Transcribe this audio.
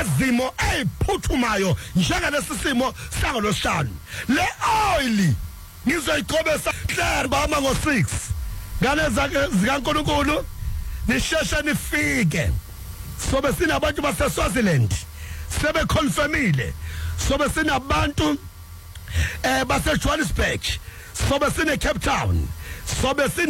zimo eziphuthumayo njengalesi simo sangolosihlanu le oil ngizoyiqhobesa Claire bama ngo6 ngane zikaNkulunkulu nisheshe nifike sobe sinabantu baseSwaziland sebe confirmile sobe sinabantu base Johannesburg sobe sine Cape Town sobe